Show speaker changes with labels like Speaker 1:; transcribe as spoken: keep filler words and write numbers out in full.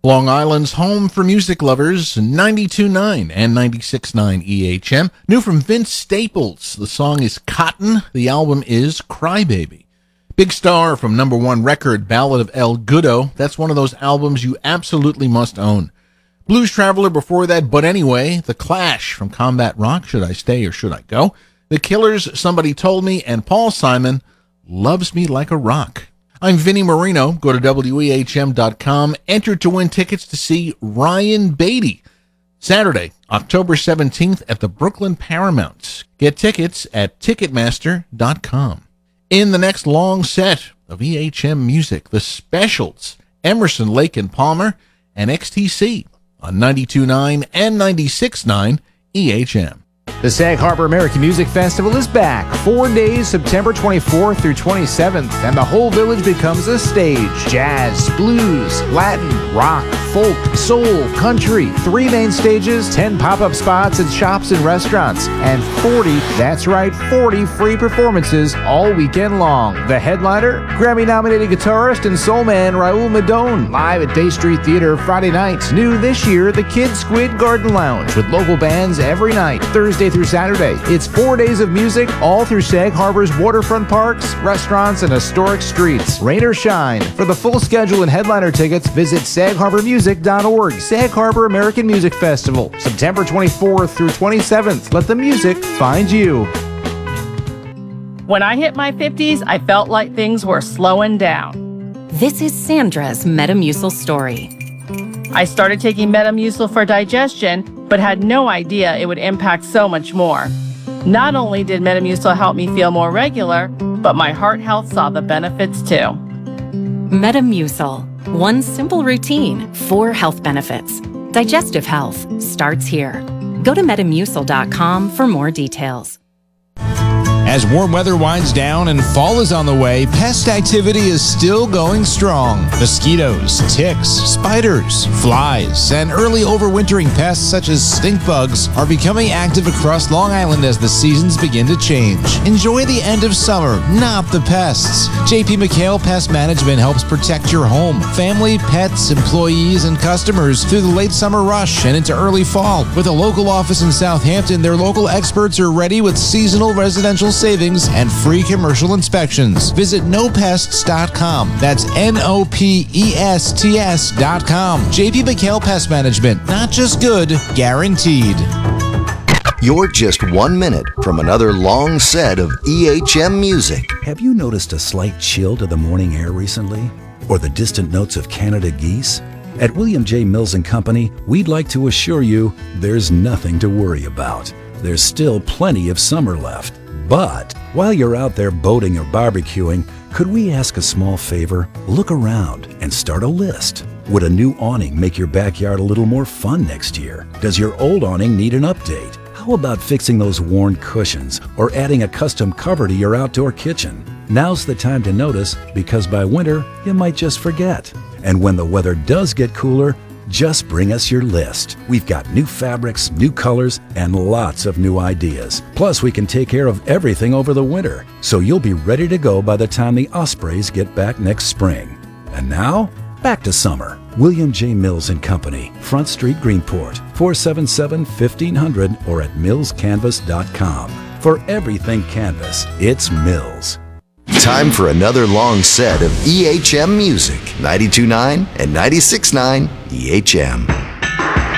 Speaker 1: Long Island's home for music lovers, ninety-two point nine and ninety-six point nine E H M. New from Vince Staples. The song is Cotton. The album is Crybaby. Big Star from number one record, Ballad of El Goodo. That's one of those albums you absolutely must own. Blues Traveler before that, But Anyway. The Clash from Combat Rock, Should I Stay or Should I Go? The Killers, Somebody Told Me, and Paul Simon, Loves Me Like a Rock. I'm Vinnie Marino. Go to W E H M dot com. Enter to win tickets to see Ryan Beatty Saturday, October seventeenth at the Brooklyn Paramount. Get tickets at Ticketmaster dot com. In the next long set of E H M music, the Specials, Emerson, Lake and Palmer, and X T C on ninety-two point nine and ninety-six point nine E H M.
Speaker 2: The Sag Harbor American Music Festival is back. Four days, September twenty-fourth through twenty-seventh, and the whole village becomes a stage. Jazz, blues, Latin, rock, folk, soul, country. Three main stages, ten pop-up spots and shops and restaurants, and forty, that's right, forty free performances all weekend long. The headliner, Grammy-nominated guitarist and soul man Raul Madone, live at Bay Street Theater Friday night. New this year, the Kid Squid Garden Lounge with local bands every night, Thursday through Saturday. It's four days of music all through Sag Harbor's waterfront parks, restaurants, and historic streets. Rain or shine. For the full schedule and headliner tickets, visit sag harbor music dot org. Sag Harbor American Music Festival, September twenty-fourth through twenty-seventh. Let the music find you.
Speaker 3: When I hit my fifties, I felt like things were slowing down.
Speaker 4: This is Sandra's Metamucil story.
Speaker 3: I started taking Metamucil for digestion, but had no idea it would impact so much more. Not only did Metamucil help me feel more regular, but my heart health saw the benefits too.
Speaker 4: Metamucil. One simple routine, four health benefits. Digestive health starts here. Go to metamucil dot com for more details.
Speaker 5: As warm weather winds down and fall is on the way, pest activity is still going strong. Mosquitoes, ticks, spiders, flies, and early overwintering pests such as stink bugs are becoming active across Long Island as the seasons begin to change. Enjoy the end of summer, not the pests. J P McHale Pest Management helps protect your home, family, pets, employees, and customers through the late summer rush and into early fall. With a local office in Southampton, their local experts are ready with seasonal residential savings and free commercial inspections. Visit no pests dot com. That's N O P E S T S dot com. J P McHale Pest Management. Not just good, guaranteed.
Speaker 6: You're just one minute from another long set of E H M music.
Speaker 7: Have you noticed a slight chill to the morning air recently? Or the distant notes of Canada geese? At William J. Mills and Company, we'd like to assure you there's nothing to worry about. There's still plenty of summer left. But while you're out there boating or barbecuing, could we ask a small favor? Look around and start a list. Would a new awning make your backyard a little more fun next year? Does your old awning need an update? How about fixing those worn cushions or adding a custom cover to your outdoor kitchen? Now's the time to notice, because by winter, you might just forget. And when the weather does get cooler, just bring us your list. We've got new fabrics, new colors, and lots of new ideas. Plus, we can take care of everything over the winter, so you'll be ready to go by the time the Ospreys get back next spring. And now, back to summer. William J. Mills and Company, Front Street, Greenport, four seven seven, fifteen hundred or at mills canvas dot com. For everything canvas, it's Mills.
Speaker 6: Time for another long set of E H M music. ninety-two point nine and ninety-six point nine E H M.